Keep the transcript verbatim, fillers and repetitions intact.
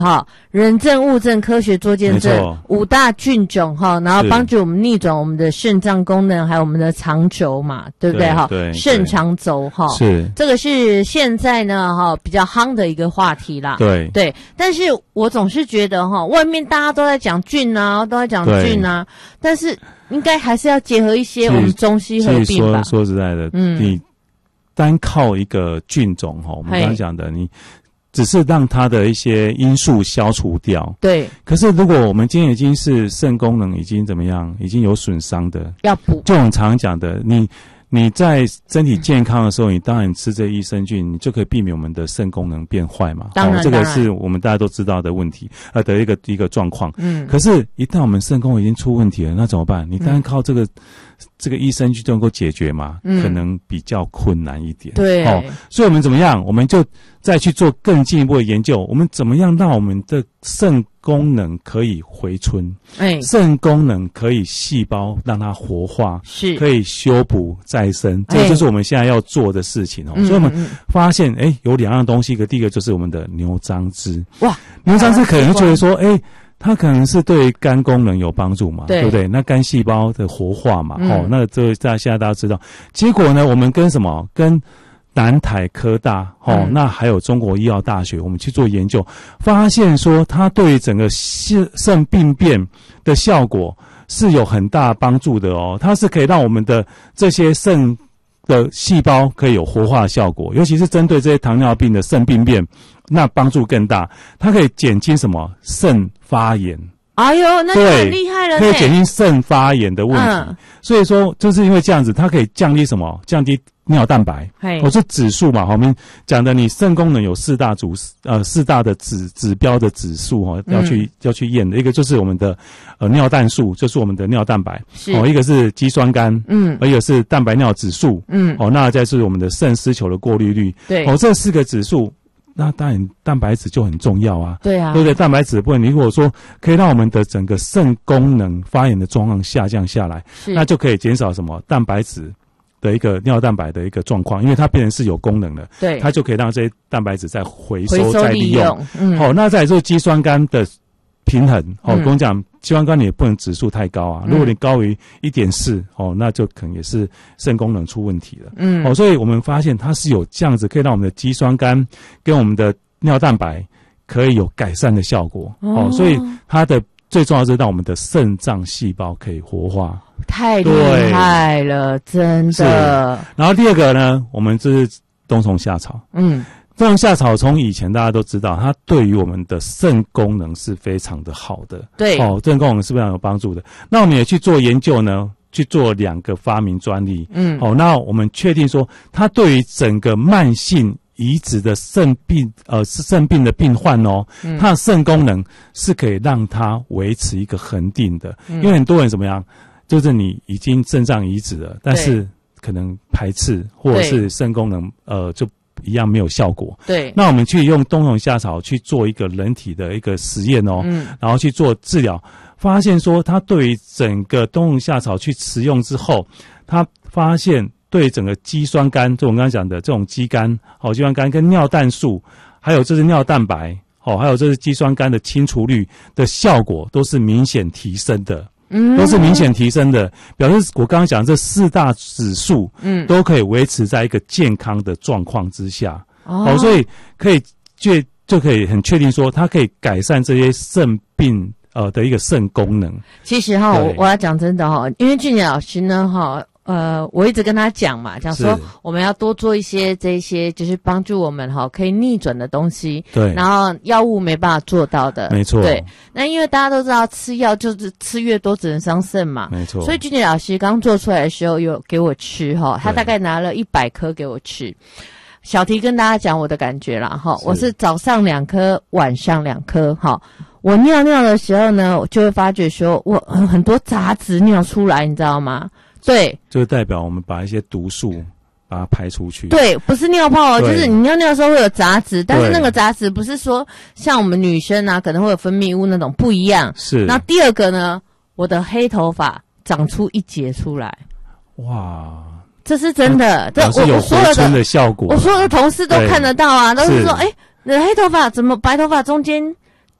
哈，人证、物证、科学做见证，五大菌种哈，然后帮助我们逆转我们的肾脏功能，还有我们的肠轴嘛，对不对哈？ 对， 肾肠轴哈， 是这个是现在呢哈比较夯的一个话题啦。 对对，但是我总是觉得哈，外面大家都在讲菌啊，都在讲菌啊，但是应该还是要结合一些我们中西合并吧。 说说实在的，嗯，你单靠一个菌种哈，我们刚刚讲的你。只是让它的一些因素消除掉， 对。 可是如果我们今天已经是肾功能已经怎么样，已经有损伤的， 要补。 就我们常常讲的，你你在身体健康的时候，你当然吃这益生菌，你就可以避免我们的肾功能变坏嘛。 当然， 哦、这个是我们大家都知道的问题，呃的一个一个状况。 嗯。 可是，一旦我们肾功能已经出问题了，那怎么办？你单靠这个。嗯这个益生菌就能够解决吗？嗯，可能比较困难一点。 对， 哦，所以我们怎么样？我们就再去做更进一步的研究。我们怎么样让我们的肾功能可以回春？哎，肾功能可以细胞让它活化，是可以修补再生。这个就是我们现在要做的事情哦。哎、所以我们发现，哎，有两样东西。一个第一个就是我们的牛樟芝。哇，牛樟芝可能觉得说，哎。它可能是对肝功能有帮助嘛， 对, 对不对？那肝细胞的活化嘛，嗯、哦，那这大家现在大家知道。结果呢，我们跟什么？跟南台科大，哦，嗯、那还有中国医药大学，我们去做研究，发现说它对整个肾病变的效果是有很大帮助的哦。它是可以让我们的这些肾的细胞可以有活化的效果，尤其是针对这些糖尿病的肾病变。那帮助更大，它可以减轻什么肾发炎？ 哎呦，那就很厉害了， 可以减轻肾发炎的问题。嗯、所以说，就是因为这样子，它可以降低什么？降低尿蛋白。我说指数嘛，我们讲的你肾功能有四大主呃四大的指指标的指数哈、哦，要去、嗯、要去验的。一个就是我们的呃尿蛋素，就是我们的尿蛋白。是哦，一个是肌酸酐，嗯，一个是蛋白尿指数，嗯，哦，那再是我们的肾丝球的过滤率。对，哦，这四个指数。那当然，蛋白质就很重要啊。对啊，对不对？蛋白质的部分，你如果说可以让我们的整个肾功能发炎的状况下降下来，那就可以减少什么蛋白质的一个尿蛋白的一个状况，因为它变成是有功能的，对，它就可以让这些蛋白质再回收、回收再利用。嗯，好、哦，那再来就是肌酸酐的平衡。哦，跟我讲，肌酸酐你也不能指数太高啊，如果你高于 一点四 哦，那就可能也是肾功能出问题了。嗯，哦，所以我们发现它是有这样子可以让我们的肌酸酐跟我们的尿蛋白可以有改善的效果。哦，哦所以它的最重要是让我们的肾脏细胞可以活化。 太厉害了，真的。 然后第二个呢，我们就是冬虫夏草。嗯。冬虫夏草从以前大家都知道，它对于我们的肾功能是非常的好的。对，哦，肾功能是非常有帮助的。那我们也去做研究呢，去做两个发明专利。嗯，好、哦，那我们确定说，它对于整个慢性移植的肾病，呃，是肾病的病患哦，嗯、它的肾功能是可以让它维持一个恒定的。嗯、因为很多人怎么样，就是你已经肾脏移植了，但是可能排斥或者是肾功能，呃，就。一样没有效果。对，那我们去用冬虫夏草去做一个人体的一个实验哦，嗯，然后去做治疗，发现说它对于整个冬虫夏草去食用之后，它发现对整个肌酸酐，就我们刚才讲的这种肌酐，好、哦，肌酸酐跟尿蛋素，还有这是尿蛋白，哦，还有这是肌酸酐的清除率的效果都是明显提升的。嗯，都是明显提升的，表示我刚刚讲这四大指数，嗯，都可以维持在一个健康的状况之下，哦，哦所以可以就就可以很确定说，它可以改善这些肾病呃的一个肾功能。其实哈，我我要讲真的哈，因为俊杰老师呢哈。呃，我一直跟他讲嘛，讲说我们要多做一些这些，就是帮助我们哈可以逆转的东西。对，然后药物没办法做到的，没错。对，那因为大家都知道吃药就是吃越多只能伤肾嘛，没错。所以俊杰老师刚做出来的时候有给我吃哈，他大概拿了一百颗给我吃。小提跟大家讲我的感觉啦哈，我是早上两颗，晚上两颗哈。我尿尿的时候呢，我就会发觉说我很多杂质尿出来，你知道吗？对，就代表我们把一些毒素把它排出去。对，不是尿泡哦，就是你尿尿的时候会有杂质，但是那个杂质不是说像我们女生啊可能会有分泌物那种，不一样。是。那第二个呢，我的黑头发长出一截出来。哇，这是真的，啊、这我有回春的效果。我所有的同事都看得到啊，都是说，哎，你的黑头发怎么白头发中间